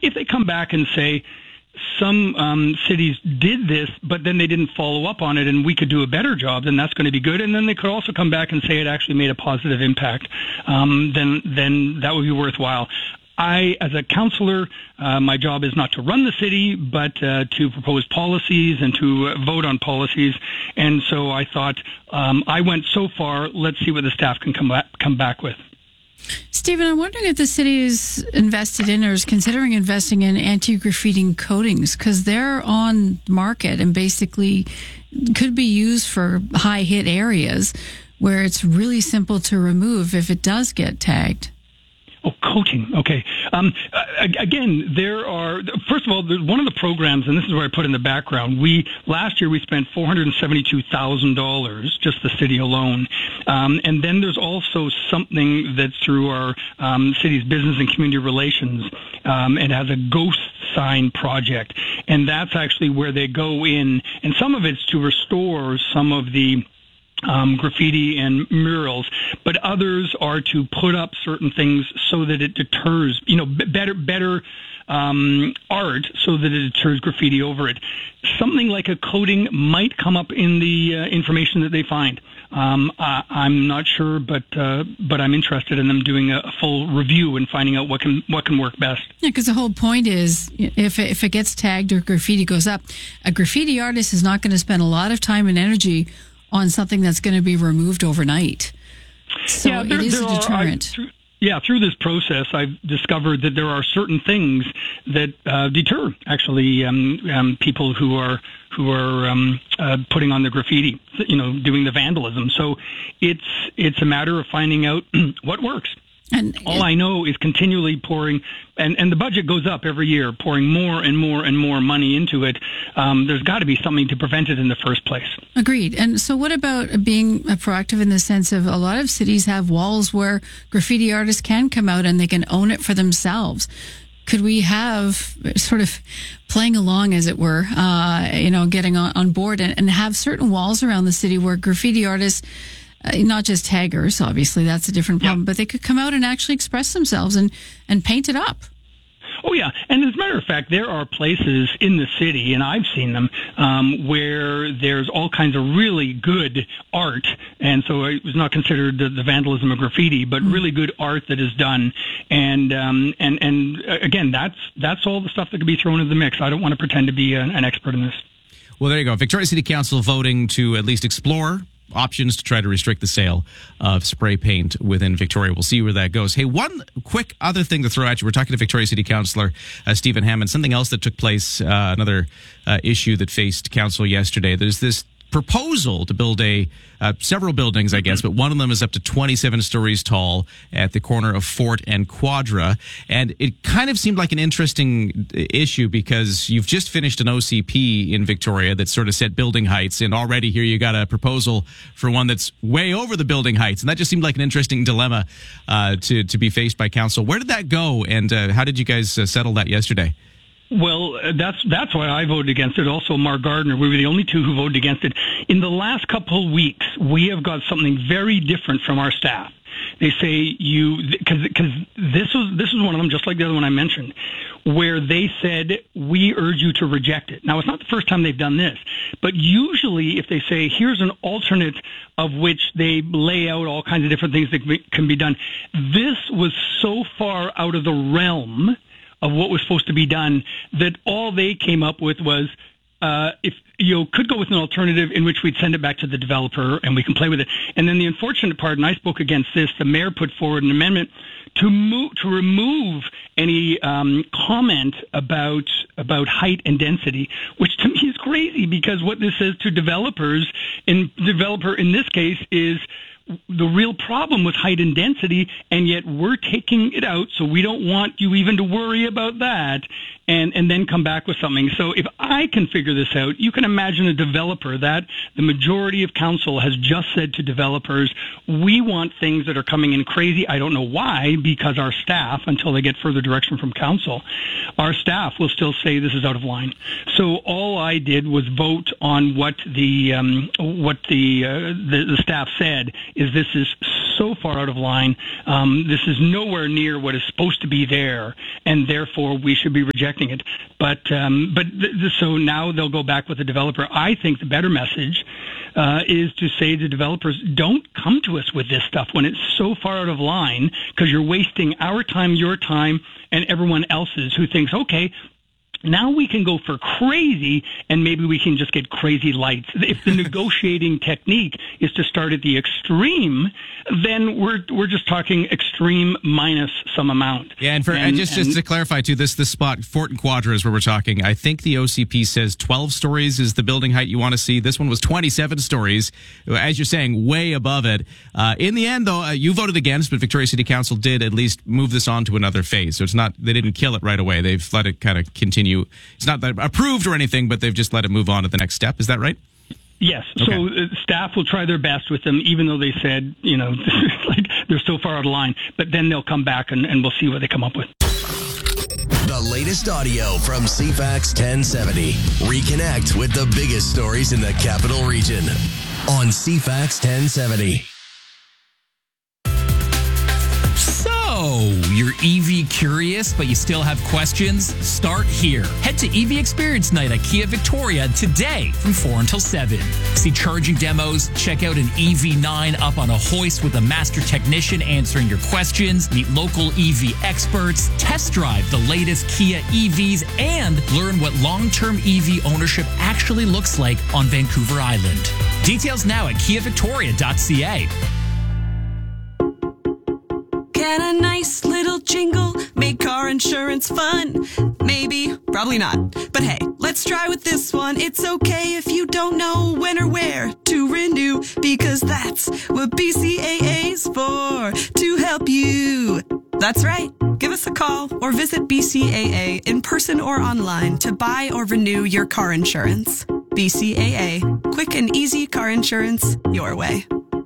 If they come back and say, some cities did this, but then they didn't follow up on it, and we could do a better job, then that's going to be good. And then they could also come back and say it actually made a positive impact. Then that would be worthwhile. I, as a councillor, my job is not to run the city, but to propose policies and to vote on policies. And so I thought I went so far. Let's see what the staff can come back with. Stephen, I'm wondering if the city is invested in or is considering investing in anti-graffiti coatings, because they're on the market and basically could be used for high-hit areas where it's really simple to remove if it does get tagged. Oh, coating. Okay. Again, there are, first of all, one of the programs, and this is where I put in the background, last year we spent $472,000, just the city alone. And then there's also something that's through our city's business and community relations. It has a ghost sign project. And that's actually where they go in, and some of it's to restore some of the graffiti and murals, but others are to put up certain things so that it deters, better art so that it deters graffiti over it. Something like a coating might come up in the information that they find. I'm not sure, but I'm interested in them doing a full review and finding out what can work best. Yeah, because the whole point is if it gets tagged or graffiti goes up, a graffiti artist is not going to spend a lot of time and energy on something that's going to be removed overnight. So it is a deterrent. Through this process, I've discovered that there are certain things that deter actually people who are putting on the graffiti, doing the vandalism. So it's a matter of finding out what works. And all I know is continually pouring, and the budget goes up every year, pouring more and more and more money into it. There's got to be something to prevent it in the first place. Agreed. And so what about being proactive in the sense of a lot of cities have walls where graffiti artists can come out and they can own it for themselves? Could we have sort of playing along, as it were, getting on board and have certain walls around the city where graffiti artists, not just taggers, obviously, that's a different problem, but they could come out and actually express themselves and paint it up. Oh, yeah. And as a matter of fact, there are places in the city, and I've seen them, where there's all kinds of really good art. And so it was not considered the vandalism of graffiti, but really good art that is done. And again, that's all the stuff that could be thrown into the mix. I don't want to pretend to be an expert in this. Well, there you go. Victoria City Council voting to at least explore options to try to restrict the sale of spray paint within Victoria. We'll see where that goes. Hey, one quick other thing to throw at you. We're talking to Victoria City Councillor Stephen Hammond. Something else that took place, another issue that faced council yesterday. There's this proposal to build several buildings, I guess, but one of them is up to 27 stories tall at the corner of Fort and Quadra. And it kind of seemed like an interesting issue because you've just finished an OCP in Victoria that sort of set building heights, and already here you got a proposal for one that's way over the building heights. And that just seemed like an interesting dilemma to be faced by council. Where did that go, and how did you guys settle that yesterday? Well, that's why I voted against it. Also, Mark Gardner, we were the only two who voted against it. In the last couple of weeks, we have got something very different from our staff. They say because this is one of them, just like the other one I mentioned, where they said, we urge you to reject it. Now, it's not the first time they've done this, but usually if they say, here's an alternate of which they lay out all kinds of different things that can be done, this was so far out of the realm of what was supposed to be done that all they came up with was if you could go with an alternative in which we'd send it back to the developer and we can play with it. And then the unfortunate part, and I spoke against this, the mayor put forward an amendment to remove any comment about height and density, which to me is crazy because what this says to developers, developer in this case is the real problem with height and density, and yet we're taking it out, so we don't want you even to worry about that, and then come back with something. So if I can figure this out, you can imagine a developer that the majority of council has just said to developers, we want things that are coming in crazy. I don't know why, because our staff, until they get further direction from council, our staff will still say this is out of line. So all I did was vote on what the staff said is this is so far out of line. This is nowhere near what is supposed to be there, and therefore we should be rejecting it. So now they'll go back with the developer. I think the better message is to say to developers, don't come to us with this stuff when it's so far out of line, because you're wasting our time, your time, and everyone else's who thinks, okay, now we can go for crazy, and maybe we can just get crazy lights. If the negotiating technique is to start at the extreme, then we're just talking extreme minus some amount. Yeah, and just to clarify too, this spot, Fort and Quadra is where we're talking. I think the OCP says 12 stories is the building height you want to see. This one was 27 stories, as you're saying, way above it. In the end, though, you voted against, but Victoria City Council did at least move this on to another phase. So it's not, they didn't kill it right away. They've let it kind of continue. It's not that approved or anything, but they've just let it move on to the next step. Is that right? Yes. Okay. So staff will try their best with them, even though they said, like they're so far out of line. But then they'll come back and we'll see what they come up with. The latest audio from CFAX 1070. Reconnect with the biggest stories in the capital region on CFAX 1070. So, you're EV curious, but you still have questions? Start here. Head to EV Experience Night at Kia Victoria today from 4 until 7. See charging demos, check out an EV9 up on a hoist with a master technician answering your questions, meet local EV experts, test drive the latest Kia EVs, and learn what long-term EV ownership actually looks like on Vancouver Island. Details now at kiavictoria.ca. Can a nice little jingle make car insurance fun? Maybe, probably not. But hey, let's try with this one. It's okay if you don't know when or where to renew, because that's what BCAA's for, to help you. That's right. Give us a call or visit BCAA in person or online to buy or renew your car insurance. BCAA. Quick and easy car insurance your way.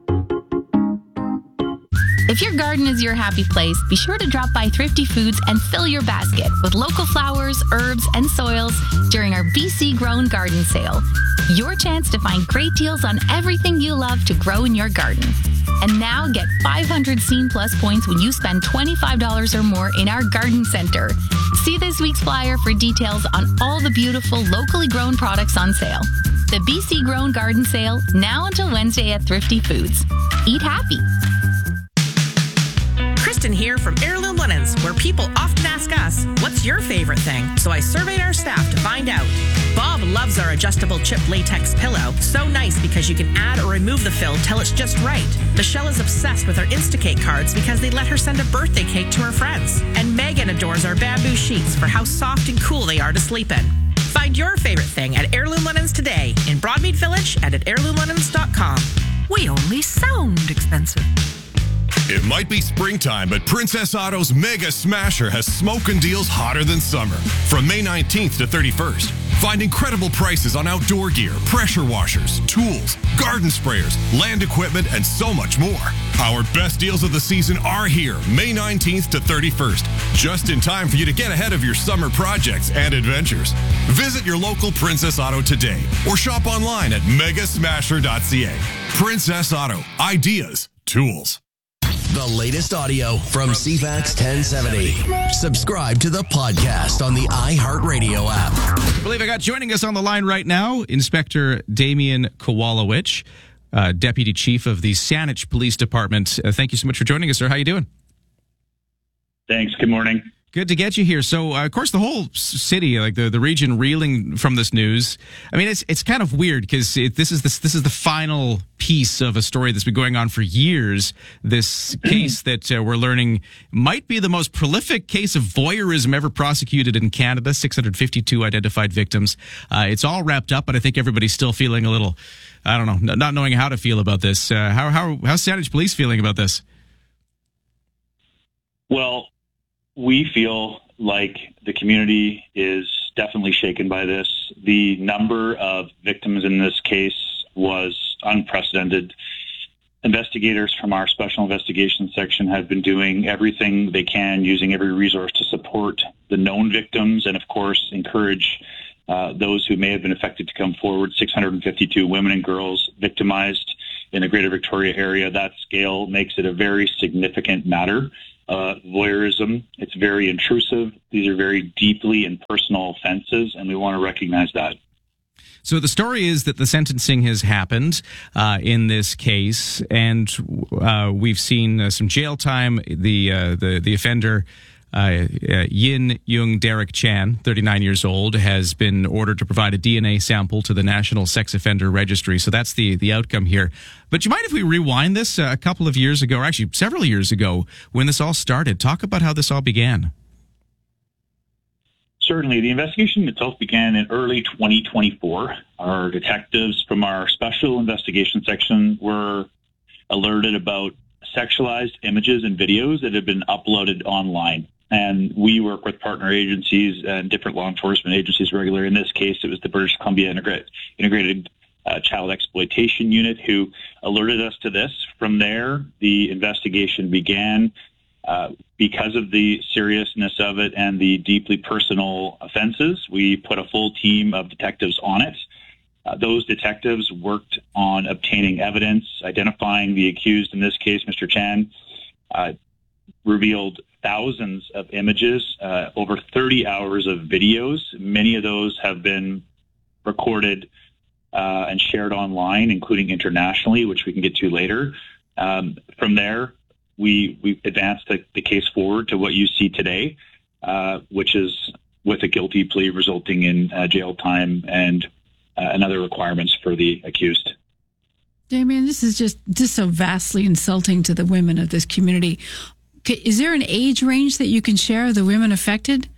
If your garden is your happy place, be sure to drop by Thrifty Foods and fill your basket with local flowers, herbs, and soils during our BC Grown Garden Sale. Your chance to find great deals on everything you love to grow in your garden. And now get 500 Scene Plus points when you spend $25 or more in our garden center. See this week's flyer for details on all the beautiful locally grown products on sale. The BC Grown Garden Sale, now until Wednesday at Thrifty Foods. Eat happy. Kristen here from Heirloom Linens, where people often ask us, what's your favorite thing? So I surveyed our staff to find out. Bob loves our adjustable chip latex pillow. So nice because you can add or remove the fill till it's just right. Michelle is obsessed with our Instacake cards because they let her send a birthday cake to her friends. And Megan adores our bamboo sheets for how soft and cool they are to sleep in. Find your favorite thing at Heirloom Linens today in Broadmead Village and at heirloomlinens.com. We only sound expensive. It might be springtime, but Princess Auto's Mega Smasher has smoking deals hotter than summer. From May 19th to 31st, find incredible prices on outdoor gear, pressure washers, tools, garden sprayers, land equipment, and so much more. Our best deals of the season are here, May 19th to 31st, just in time for you to get ahead of your summer projects and adventures. Visit your local Princess Auto today or shop online at megasmasher.ca. Princess Auto. Ideas. Tools. The latest audio from CFAX 1070. Subscribe to the podcast on the iHeartRadio app. I believe I got joining us on the line right now, Inspector Damian Kowalowicz, Deputy Chief of the Saanich Police Department. Thank you so much for joining us, sir. How you doing? Thanks. Good morning. Good to get you here. So, of course, the whole city, like the region, reeling from this news. I mean, it's kind of weird because this is the final piece of a story that's been going on for years. This case that we're learning might be the most prolific case of voyeurism ever prosecuted in Canada. 652 identified victims. It's all wrapped up, but I think everybody's still feeling a little, I don't know, not knowing how to feel about this. How's Saanich Police feeling about this? Well, we feel like the community is definitely shaken by this. The number of victims in this case was unprecedented. Investigators from our Special Investigations Section have been doing everything they can, using every resource to support the known victims and, of course, encourage those who may have been affected to come forward. 652 women and girls victimized in the Greater Victoria area. That scale makes it a very significant matter. Voyeurism, it's very intrusive. These are very deeply and personal offenses, and we want to recognize that. So the story is that the sentencing has happened in this case, and we've seen some jail time. The offender, Yin Young Derek Chan, 39 years old, has been ordered to provide a DNA sample to the National Sex Offender Registry. So that's the outcome here. But do you mind if we rewind this a couple of years ago, or actually several years ago, when this all started? Talk about how this all began. Certainly. The investigation itself began in early 2024. Our detectives from our Special Investigation Section were alerted about sexualized images and videos that had been uploaded online. And we work with partner agencies and different law enforcement agencies regularly. In this case, it was the British Columbia Integrated Child Exploitation Unit who alerted us to this. From there, the investigation began. Because of the seriousness of it and the deeply personal offenses, we put a full team of detectives on it. Those detectives worked on obtaining evidence, identifying the accused, in this case, Mr. Chan, revealed thousands of images, over 30 hours of videos. Many of those have been recorded and shared online, including internationally, which we can get to later. From there, we advanced the case forward to what you see today, which is with a guilty plea resulting in jail time and other requirements for the accused. Damien, this is just so vastly insulting to the women of this community. Is there an age range that you can share of the women affected?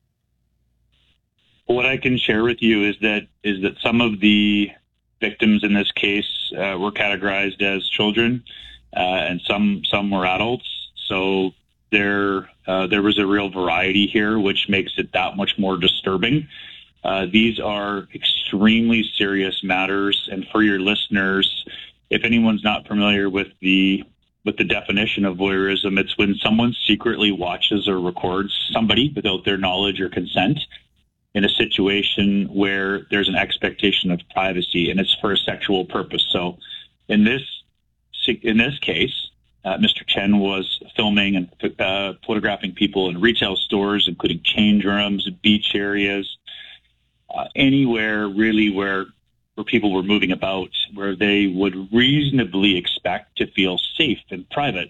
What I can share with you is that some of the victims in this case were categorized as children, and some were adults. So there was a real variety here, which makes it that much more disturbing. These are extremely serious matters, and for your listeners, if anyone's not familiar with the definition of voyeurism, it's when someone secretly watches or records somebody without their knowledge or consent in a situation where there's an expectation of privacy, and it's for a sexual purpose. So in this case, Mr. Chen was filming and photographing people in retail stores, including change rooms, beach areas, anywhere really where people were moving about, where they would reasonably expect to feel safe and private.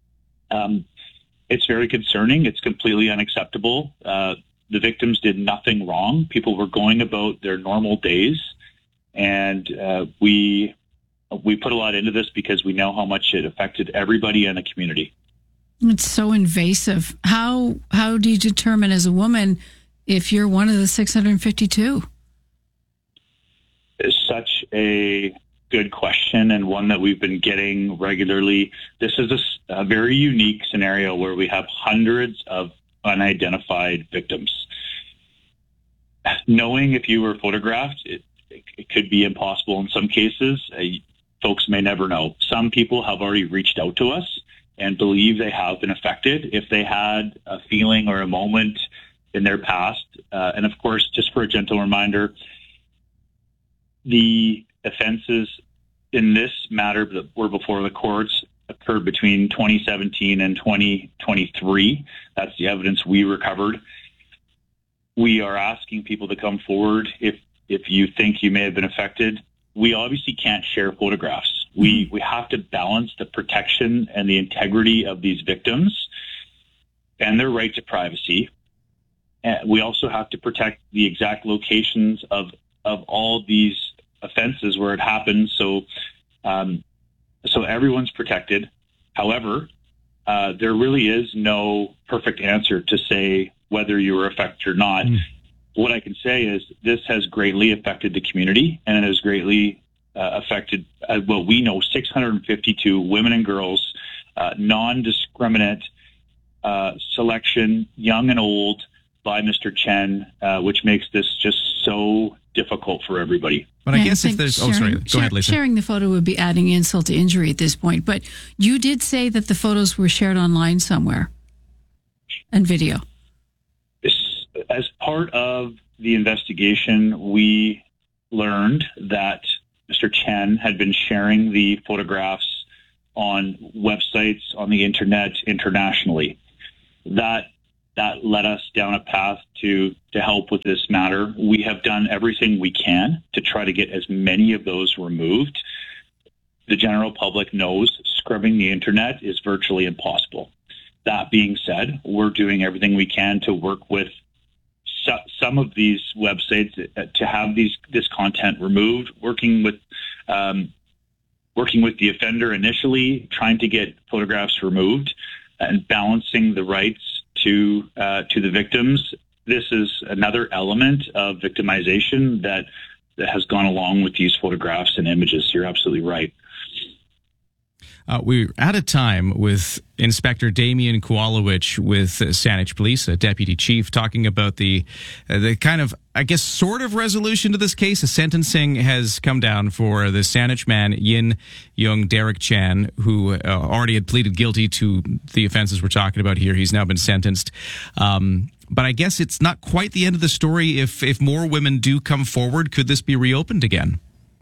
It's very concerning. It's completely unacceptable. The victims did nothing wrong. People were going about their normal days, and we put a lot into this because we know how much it affected everybody in the community. It's so invasive. How do you determine as a woman if you're one of the 652? It's such a good question, and one that we've been getting regularly. This is a very unique scenario where we have hundreds of unidentified victims. Knowing if you were photographed, it could be impossible in some cases. Folks may never know. Some people have already reached out to us and believe they have been affected if they had a feeling or a moment in their past. And of course, just for a gentle reminder, the offenses in this matter that were before the courts occurred between 2017 and 2023. That's the evidence we recovered. We are asking people to come forward if you think you may have been affected. We obviously can't share photographs. We have to balance the protection and the integrity of these victims and their right to privacy. And we also have to protect the exact locations of all these offenses where it happened. So everyone's protected. However, there really is no perfect answer to say whether you were affected or not. What I can say is this has greatly affected the community, and it has greatly affected what we know, 652 women and girls, non-discriminate selection, young and old, by Mr. Chen, which makes this just so difficult for everybody. But I guess if there's... Go ahead, Lisa. Sharing the photo would be adding insult to injury at this point. But you did say that the photos were shared online somewhere and video. As part of the investigation, we learned that Mr. Chen had been sharing the photographs on websites on the internet internationally. That led us down a path to help with this matter. We have done everything we can to try to get as many of those removed. The general public knows scrubbing the internet is virtually impossible. That being said, we're doing everything we can to work with some of these websites to have this content removed, working with the offender initially, trying to get photographs removed, and balancing the rights to the victims. This is another element of victimization that has gone along with these photographs and images. You're absolutely right. We're at a time with Inspector Damian Kowalowicz with Saanich Police, a deputy chief, talking about the kind of, I guess, sort of resolution to this case. A sentencing has come down for the Saanich man, Yin Young Derek Chan, who already had pleaded guilty to the offenses we're talking about here. He's now been sentenced. But I guess it's not quite the end of the story. If more women do come forward, could this be reopened again?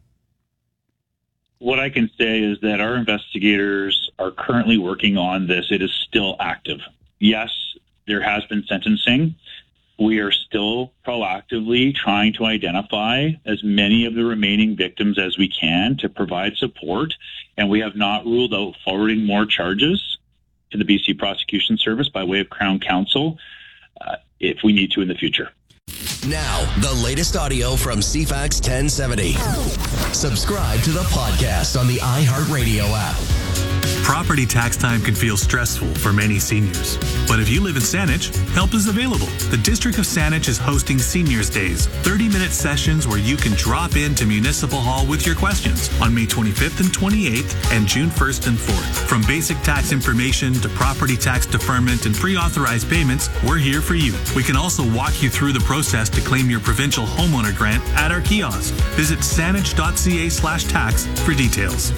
What I can say is that our investigators are currently working on this. It is still active. Yes, there has been sentencing. We are still proactively trying to identify as many of the remaining victims as we can to provide support, and we have not ruled out forwarding more charges to the BC Prosecution Service by way of Crown Counsel if we need to in the future. Now, the latest audio from CFAX 1070. Subscribe to the podcast on the iHeartRadio app. Property tax time can feel stressful for many seniors. But if you live in Saanich, help is available. The District of Saanich is hosting Seniors Days, 30-minute sessions where you can drop into Municipal Hall with your questions on May 25th and 28th and June 1st and 4th. From basic tax information to property tax deferment and pre-authorized payments, we're here for you. We can also walk you through the process to claim your provincial homeowner grant at our kiosk. Visit saanich.ca/tax for details.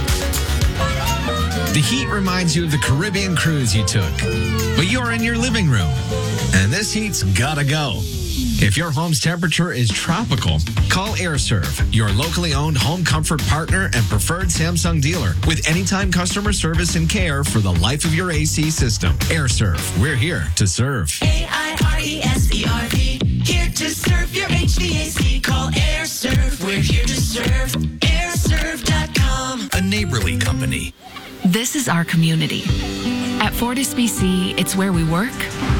The heat reminds you of the Caribbean cruise you took, but you're in your living room, and this heat's gotta go. If your home's temperature is tropical, call AirServe, your locally owned home comfort partner and preferred Samsung dealer, with anytime customer service and care for the life of your AC system. AirServe, we're here to serve. AIRESERV, here to serve your HVAC. Call AirServe, we're here to serve. AirServe.com. A neighborly company. This is our community. At Fortis BC, it's where we work,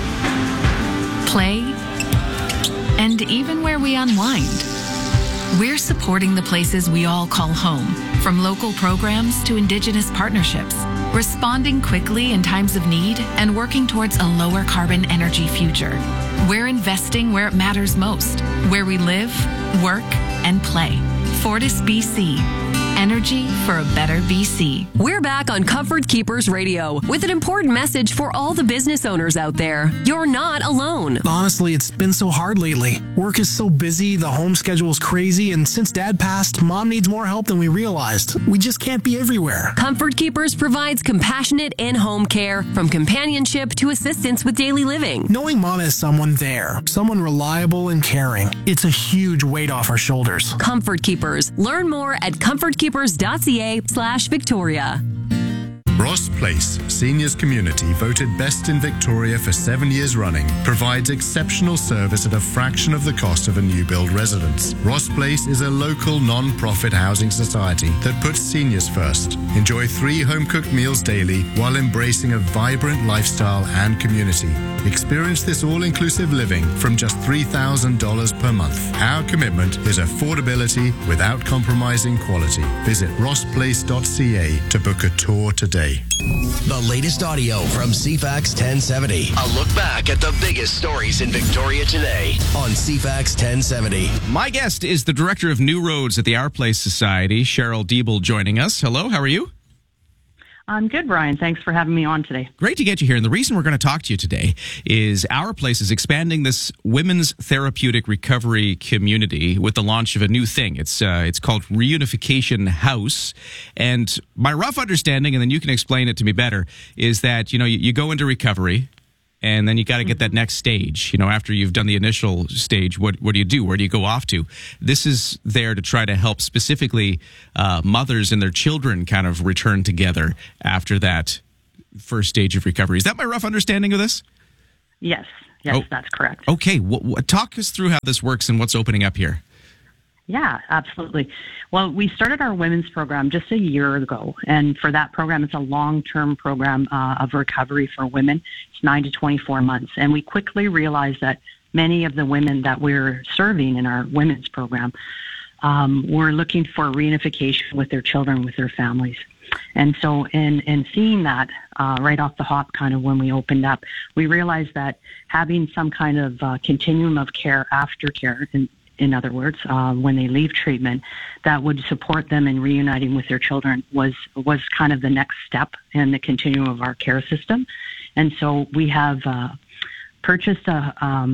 play, and even where we unwind. We're supporting the places we all call home, from local programs to Indigenous partnerships, responding quickly in times of need and working towards a lower carbon energy future. We're investing where it matters most, where we live, work, and play. Fortis BC. Energy for a better BC. We're back on Comfort Keepers Radio with an important message for all the business owners out there. You're not alone. Honestly, it's been so hard lately. Work is so busy, the home schedule's crazy, and since Dad passed, Mom needs more help than we realized. We just can't be everywhere. Comfort Keepers provides compassionate in-home care, from companionship to assistance with daily living. Knowing Mom has someone there, someone reliable and caring, it's a huge weight off our shoulders. Comfort Keepers. Learn more at comfortkeepers.ca/Victoria. Ross Place Seniors Community, voted best in Victoria for 7 years running, provides exceptional service at a fraction of the cost of a new build residence. Ross Place is a local non-profit housing society that puts seniors first. Enjoy 3 home-cooked meals daily while embracing a vibrant lifestyle and community. Experience this all-inclusive living from just $3,000 per month. Our commitment is affordability without compromising quality. Visit rossplace.ca to book a tour today. The latest audio from CFAX 1070. A look back at the biggest stories in Victoria today on CFAX 1070. My guest is the director of New Roads at the Our Place Society, Cheryl Diebel, joining us. Hello, how are you? I'm good, Brian. Thanks for having me on today. Great to get you here. And the reason we're going to talk to you today is Our Place is expanding this women's therapeutic recovery community with the launch of a new thing. It's called Reunification House. And my rough understanding, and then you can explain it to me better, is that, you go into recovery, and then you got to get that next stage. After you've done the initial stage, what do you do? Where do you go off to? This is there to try to help specifically mothers and their children kind of return together after that first stage of recovery. Is that my rough understanding of this? Yes, that's correct. Okay, talk us through how this works and what's opening up here. Yeah, absolutely. Well, we started our women's program just a year ago, and for that program, it's a long-term program of recovery for women. It's 9 to 24 months, and we quickly realized that many of the women that we're serving in our women's program were looking for reunification with their children, with their families. And so in seeing that right off the hop, kind of when we opened up, we realized that having some kind of continuum of care, aftercare, in other words, when they leave treatment, that would support them in reuniting with their children was kind of the next step in the continuum of our care system. And so we have purchased a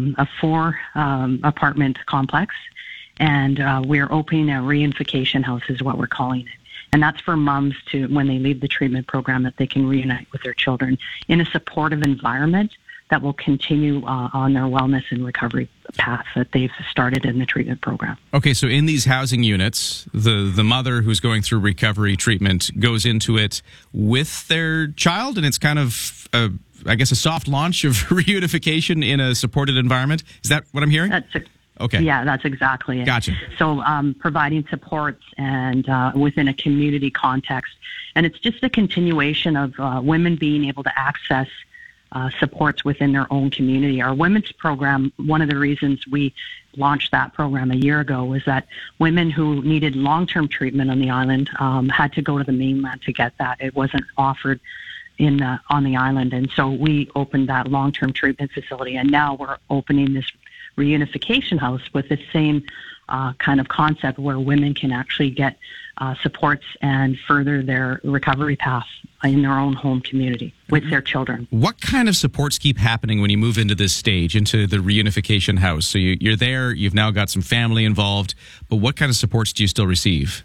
4-apartment complex, and we're opening a reunification house is what we're calling it. And that's for moms to, when they leave the treatment program, that they can reunite with their children in a supportive environment that will continue on their wellness and recovery path that they've started in the treatment program. Okay, so in these housing units, the mother who's going through recovery treatment goes into it with their child, and it's kind of, I guess, a soft launch of reunification in a supported environment. Is that what I'm hearing? Okay. Yeah, that's exactly it. Gotcha. So providing supports and within a community context. And it's just a continuation of women being able to access supports within their own community. Our women's program, one of the reasons we launched that program a year ago was that women who needed long-term treatment on the island had to go to the mainland to get that. It wasn't offered on the island. And so we opened that long-term treatment facility, and now we're opening this reunification house with the same kind of concept where women can actually get supports and further their recovery path in their own home community with their children. What kind of supports keep happening when you move into this stage, into the reunification house? So you're there, you've now got some family involved, but what kind of supports do you still receive?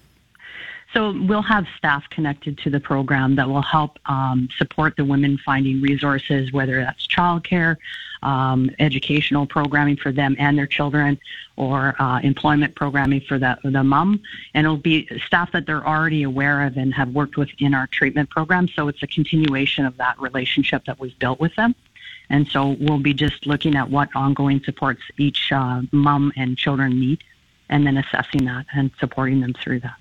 So we'll have staff connected to the program that will help support the women finding resources, whether that's childcare, educational programming for them and their children, or employment programming for the mom. And it'll be staff that they're already aware of and have worked with in our treatment program. So it's a continuation of that relationship that we've built with them. And so we'll be just looking at what ongoing supports each mom and children need, and then assessing that and supporting them through that.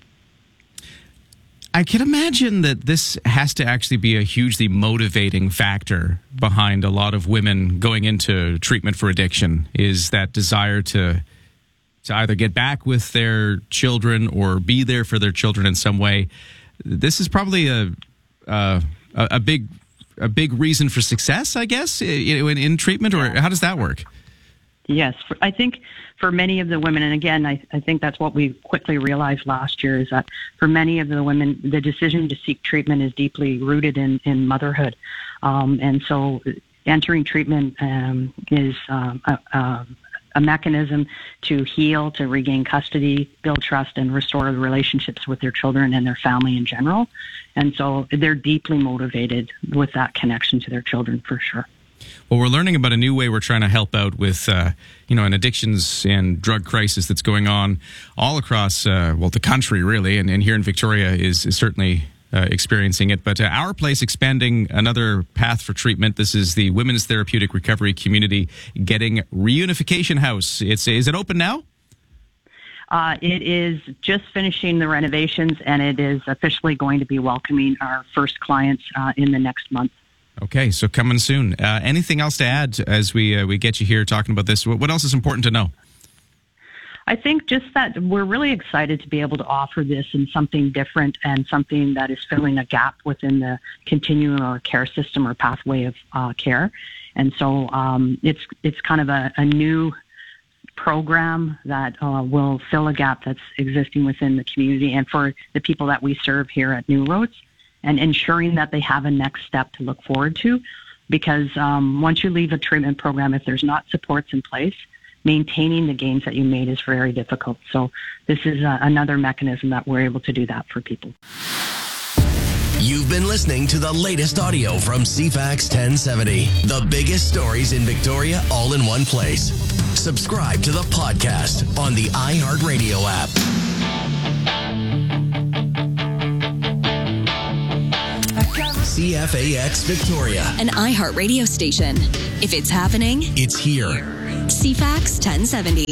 I can imagine that this has to actually be a hugely motivating factor behind a lot of women going into treatment for addiction, is that desire to either get back with their children or be there for their children in some way. This is probably a big reason for success, I guess, in treatment, or how does that work? Yes, I think for many of the women, and again, I think that's what we quickly realized last year, is that for many of the women, the decision to seek treatment is deeply rooted in motherhood. And so entering treatment is a mechanism to heal, to regain custody, build trust, and restore the relationships with their children and their family in general. And so they're deeply motivated with that connection to their children, for sure. Well, we're learning about a new way we're trying to help out with, an addictions and drug crisis that's going on all across, the country, really. And here in Victoria is certainly experiencing it. But Our Place expanding another path for treatment. This is the Women's Therapeutic Recovery Community getting reunification house. Is it open now? It is just finishing the renovations, and it is officially going to be welcoming our first clients in the next month. Okay, so coming soon. Anything else to add as we get you here talking about this? What else is important to know? I think just that we're really excited to be able to offer this in something different and something that is filling a gap within the continuum or care system or pathway of care. And so it's kind of a new program that will fill a gap that's existing within the community and for the people that we serve here at New Roads, and ensuring that they have a next step to look forward to. Because once you leave a treatment program, if there's not supports in place, maintaining the gains that you made is very difficult. So this is another mechanism that we're able to do that for people. You've been listening to the latest audio from CFAX 1070. The biggest stories in Victoria all in one place. Subscribe to the podcast on the iHeartRadio app. CFAX Victoria. An iHeartRadio station. If it's happening, it's here. CFAX 1070.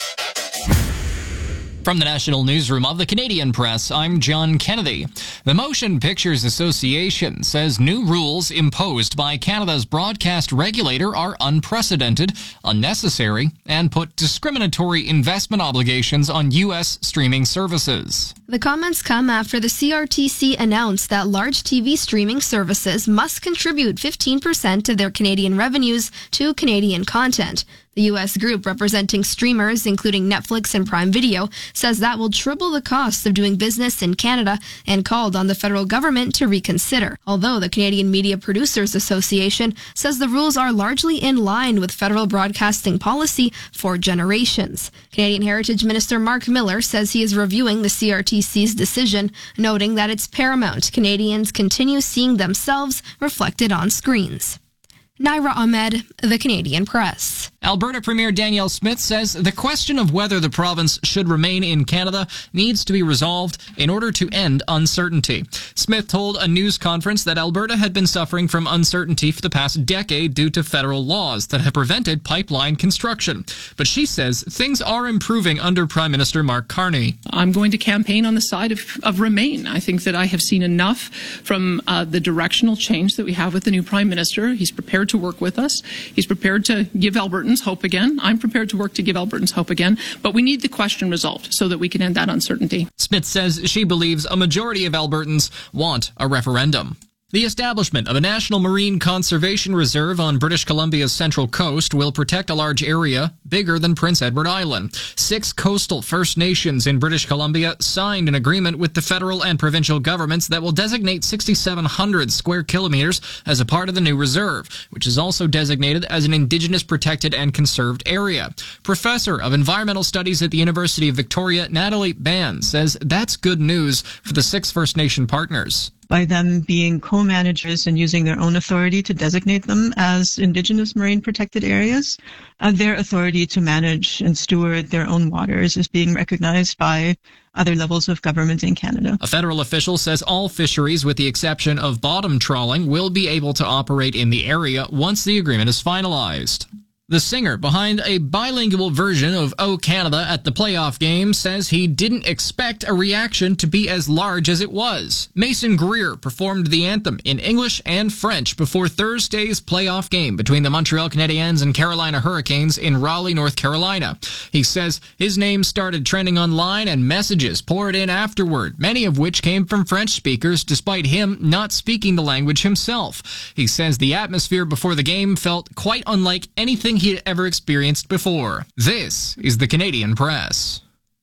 From the National Newsroom of the Canadian Press, I'm John Kennedy. The Motion Pictures Association says new rules imposed by Canada's broadcast regulator are unprecedented, unnecessary, and put discriminatory investment obligations on U.S. streaming services. The comments come after the CRTC announced that large TV streaming services must contribute 15% of their Canadian revenues to Canadian content. The U.S. group representing streamers, including Netflix and Prime Video, says that will triple the costs of doing business in Canada and called on the federal government to reconsider. Although the Canadian Media Producers Association says the rules are largely in line with federal broadcasting policy for generations. Canadian Heritage Minister Mark Miller says he is reviewing the CRTC's decision, noting that it's paramount Canadians continue seeing themselves reflected on screens. Naira Ahmed, The Canadian Press. Alberta Premier Danielle Smith says the question of whether the province should remain in Canada needs to be resolved in order to end uncertainty. Smith told a news conference that Alberta had been suffering from uncertainty for the past decade due to federal laws that have prevented pipeline construction. But she says things are improving under Prime Minister Mark Carney. I'm going to campaign on the side of Remain. I think that I have seen enough from the directional change that we have with the new Prime Minister. He's prepared to work with us. He's prepared to give Albertans hope again. I'm prepared to work to give Albertans hope again. But we need the question resolved so that we can end that uncertainty. Smith says she believes a majority of Albertans want a referendum. The establishment of a National Marine Conservation Reserve on British Columbia's central coast will protect a large area bigger than Prince Edward Island. 6 coastal First Nations in British Columbia signed an agreement with the federal and provincial governments that will designate 6,700 square kilometers as a part of the new reserve, which is also designated as an Indigenous protected and conserved area. Professor of Environmental Studies at the University of Victoria, Natalie Ban, says that's good news for the 6 First Nation partners. By them being co-managers and using their own authority to designate them as Indigenous marine protected areas, their authority to manage and steward their own waters is being recognized by other levels of government in Canada. A federal official says all fisheries, with the exception of bottom trawling, will be able to operate in the area once the agreement is finalized. The singer behind a bilingual version of O Canada at the playoff game says he didn't expect a reaction to be as large as it was. Mason Greer performed the anthem in English and French before Thursday's playoff game between the Montreal Canadiens and Carolina Hurricanes in Raleigh, North Carolina. He says his name started trending online and messages poured in afterward, many of which came from French speakers despite him not speaking the language himself. He says the atmosphere before the game felt quite unlike anything he had ever experienced before. This is the Canadian Press.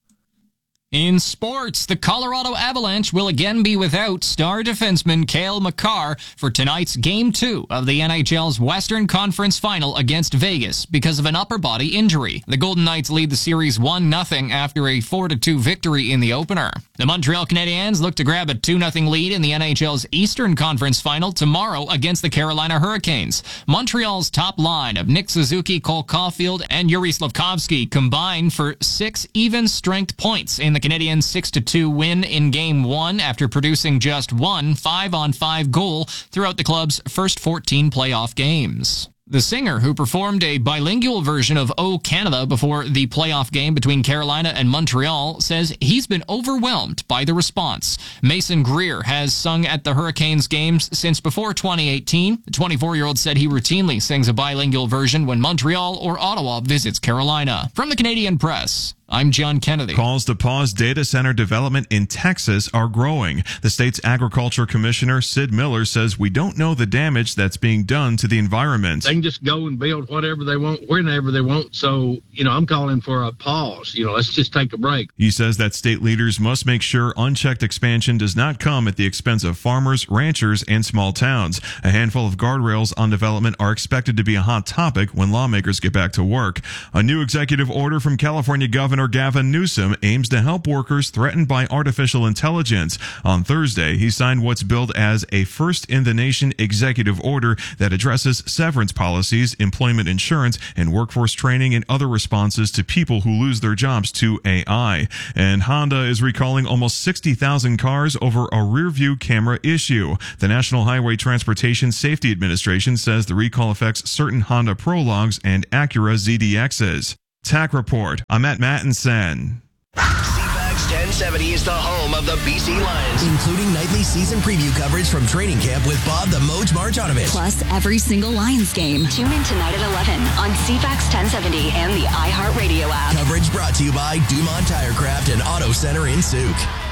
In sports, the Colorado Avalanche will again be without star defenseman Cale Makar for tonight's Game 2 of the NHL's Western Conference Final against Vegas because of an upper body injury. The Golden Knights lead the series 1-0 after a 4-2 victory in the opener. The Montreal Canadiens look to grab a 2-0 lead in the NHL's Eastern Conference Final tomorrow against the Carolina Hurricanes. Montreal's top line of Nick Suzuki, Cole Caulfield, and Yuri Slafkovsky combined for 6 even-strength points in the Canadiens' 6-2 win in Game 1 after producing just one 5-on-5 goal throughout the club's first 14 playoff games. The singer, who performed a bilingual version of O Canada before the playoff game between Carolina and Montreal, says he's been overwhelmed by the response. Mason Greer has sung at the Hurricanes games since before 2018. The 24-year-old said he routinely sings a bilingual version when Montreal or Ottawa visits Carolina. From the Canadian Press, I'm John Kennedy. Calls to pause data center development in Texas are growing. The state's agriculture commissioner, Sid Miller, says we don't know the damage that's being done to the environment. They can just go and build whatever they want, whenever they want. So, I'm calling for a pause. Let's just take a break. He says that state leaders must make sure unchecked expansion does not come at the expense of farmers, ranchers, and small towns. A handful of guardrails on development are expected to be a hot topic when lawmakers get back to work. A new executive order from California Governor Governor Gavin Newsom aims to help workers threatened by artificial intelligence. On Thursday, he signed what's billed as a first-in-the-nation executive order that addresses severance policies, employment insurance, and workforce training and other responses to people who lose their jobs to AI. And Honda is recalling almost 60,000 cars over a rear-view camera issue. The National Highway Transportation Safety Administration says the recall affects certain Honda Prologues and Acura ZDXs. TAC Report, I'm Matt Mattinson. CFAX 1070 is the home of the BC Lions, including nightly season preview coverage from training camp with Bob the Moj Marjanovic. Plus every single Lions game. Tune in tonight at 11 on CFAX 1070 and the iHeartRadio app. Coverage brought to you by Dumont Tirecraft and Auto Center in Souk.